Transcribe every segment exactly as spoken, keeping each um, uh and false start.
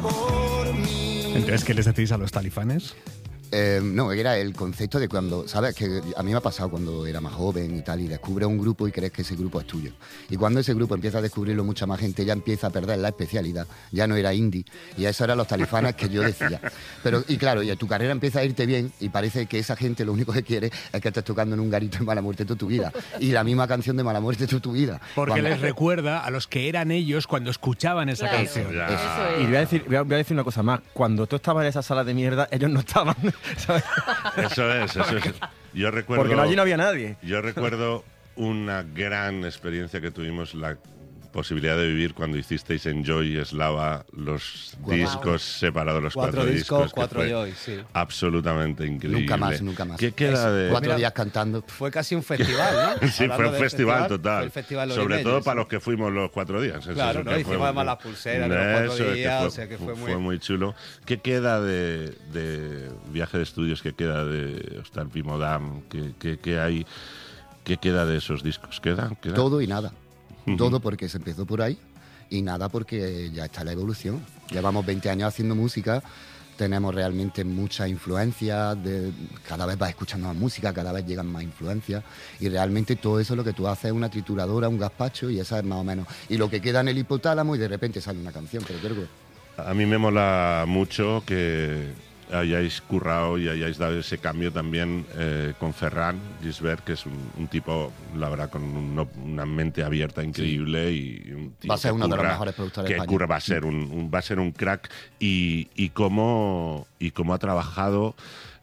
por mí. Entonces, ¿qué les decís a los talifanes? Eh, no, era el concepto de cuando, ¿sabes? Que a mí me ha pasado cuando era más joven y tal, y descubres un grupo y crees que ese grupo es tuyo. Y cuando ese grupo empieza a descubrirlo mucha más gente, ya empieza a perder la especialidad. Ya no era indie. Y eso eran los talifanes que yo decía. Pero, y claro, y tu carrera empieza a irte bien y parece que esa gente lo único que quiere es que estés tocando en un garito en Mala Muerte toda tu vida. Y la misma canción de Mala Muerte toda tu vida. Porque Cuando... les recuerda a los que eran ellos cuando escuchaban esa Claro, canción. eso es. Y voy a, decir, voy, a, voy a decir una cosa más. Cuando tú estabas en esa sala de mierda, ellos no estaban, ¿sabes? Eso es, eso es. Yo recuerdo... Porque allí no había nadie. Yo recuerdo una gran experiencia que tuvimos, la posibilidad de vivir cuando hicisteis en Joy Eslava los Wow. discos separados, los Cuatro cuatro, discos, discos. que cuatro fue Joy, sí. absolutamente increíble. Nunca más, nunca más. ¿Qué queda Eso, de...? Cuatro Mira, días cantando. Fue casi un festival, ¿no? Sí, Hablando fue un del festival, total. Fue el festival Sobre Oliveño, todo sí. para los que fuimos los cuatro días. Eso Claro, es ¿no? que Hicimos fue- además las pulseras de los cuatro Eso es que días, fue, o sea que fue fue muy- muy chulo. ¿Qué queda de, de viaje de estudios? ¿Qué queda de Hostal Pimodam? ¿Qué, qué, qué hay? ¿Qué queda de esos discos? ¿Queda? ¿Queda? Todo y nada. Ujú. Todo porque se empezó por ahí y nada porque ya está la evolución. Llevamos veinte años haciendo música, tenemos realmente mucha influencia, de, cada vez vas escuchando más música, cada vez llegan más influencias y realmente todo eso lo que tú haces es una trituradora, un gazpacho y esa es más o menos. Y lo que queda en el hipotálamo y de repente sale una canción, pero creo que... A mí me mola mucho que hayáis currado y hayáis dado ese cambio también eh, con Ferran Gisbert, que es un, un tipo, la verdad, con un- una mente abierta increíble y un tío Va a ser que uno de los curra- mejores productores de que España. curra, va a ser un, un- va a ser un crack y, y cómo y cómo ha trabajado.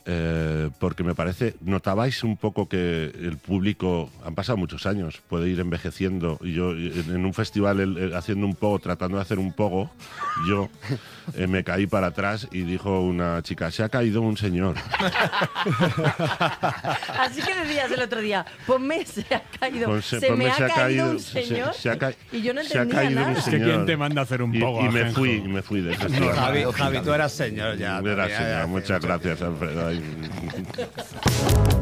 Eh, porque me parece, notabais un poco que el público, han pasado muchos años, puede ir envejeciendo. Y yo, en, en un festival, el- el- haciendo un pogo, tratando de hacer un pogo, yo eh, me caí para atrás y dijo una chica, se ha caído un señor. Así que decías el otro día, ponme se ha caído, Ponse- se ponme me ha, se ha caído, caído, un se- señor se ha ca- y yo no se ha entendía caído un nada. Es que señor. ¿quién te manda a hacer un Y, pogo, y me Ajenjo? fui, y me fui del festival. Javi, Javi, tú eras señor ya. Era también, ya, señor, ya, muchas ya, gracias, Alfredo. Ay.